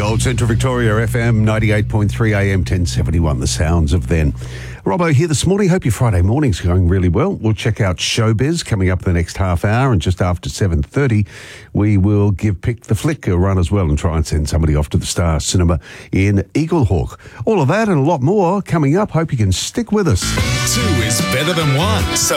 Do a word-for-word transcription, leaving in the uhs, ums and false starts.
old Central Victoria F M ninety-eight point three A M ten seventy-one, the sounds of then. Robbo here this morning. Hope your Friday morning's going really well. We'll check out Showbiz coming up the next half hour, and just after seven thirty we will give Pick the Flick a run as well and try and send somebody off to the Star Cinema in Eaglehawk. All of that and a lot more coming up. Hope you can stick with us. Two is better than one. So